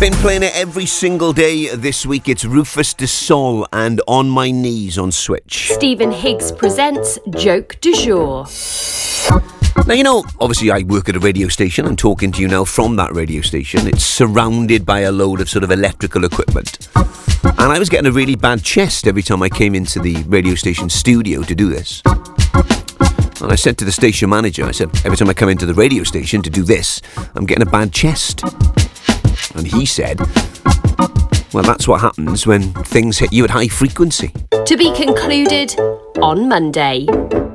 Been playing it every single day this week. It's Rufus Du Sol and On My Knees on Switch. Stephen Higgs presents Joke du Jour. Now, you know, obviously I work at a radio station. I'm talking to you now from that radio station. It's surrounded by a load of sort of electrical equipment. And I was getting a really bad chest every time I came into the radio station studio to do this. And I said to the station manager, I said, every time I come into the radio station to do this, I'm getting a bad chest. And he said, well, that's what happens when things hit you at high frequency. To be concluded on Monday.